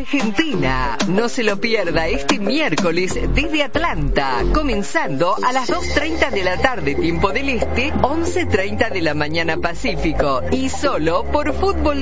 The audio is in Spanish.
Argentina. No se lo pierda este miércoles desde Atlanta, comenzando a las 2:30 de la tarde, tiempo del Este, 11:30 de la mañana Pacífico, y solo por Fútbol